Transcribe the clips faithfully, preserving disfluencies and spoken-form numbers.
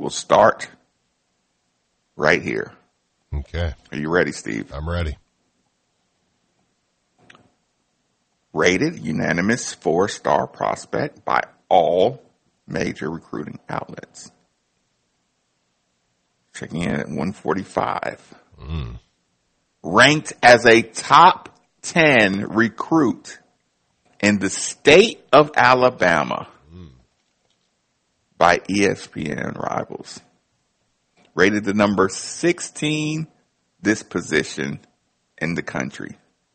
will start right here. Okay. Are you ready, Steve? I'm ready. Rated unanimous four-star prospect by all major recruiting outlets. Checking in at one forty-five. Mm. Ranked as a top ten recruit in the state of Alabama mm. by E S P N Rivals. Rated the number sixteen this position in the country.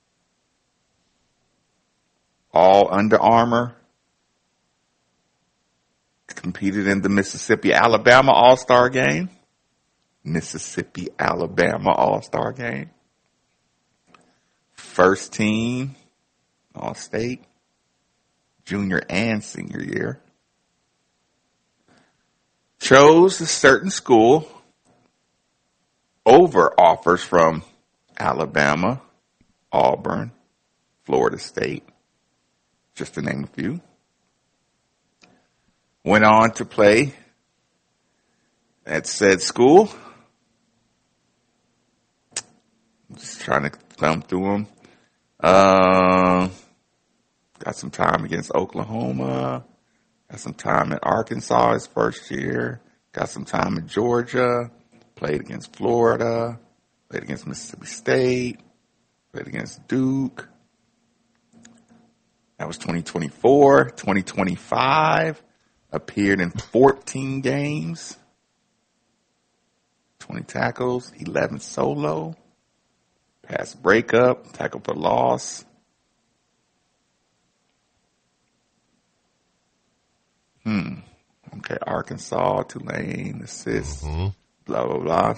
All Under Armour. Competed in the Mississippi-Alabama All-Star Game. Mississippi-Alabama All-Star Game. First team, All-State, junior and senior year. Chose a certain school over offers from Alabama, Auburn, Florida State, just to name a few. Went on to play at said school. Just trying to thumb through them. Uh, got some time against Oklahoma. Got some time at Arkansas his first year. Got some time in Georgia. Played against Florida. Played against Mississippi State. Played against Duke. That was twenty twenty-four. twenty twenty-five. Appeared in fourteen games. twenty tackles. eleven solo. Pass breakup. Tackle for loss. Hmm. Okay, Arkansas, Tulane, assists, mm-hmm. blah, blah, blah.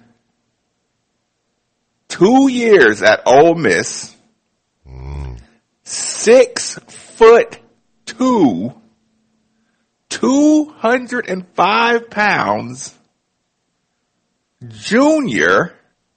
Two years at Ole Miss. Mm. Six foot two. two hundred five pounds. Junior.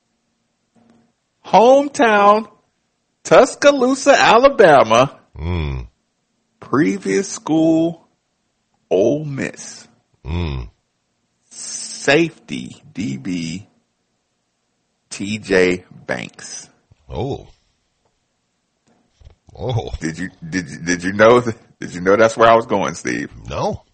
Hometown, Tuscaloosa, Alabama. Mm. Previous school, Ole Miss. Mm. Safety, D B, T J Banks. Oh. Oh. Did you did you, did you know th- did you know that's where I was going, Steve? No.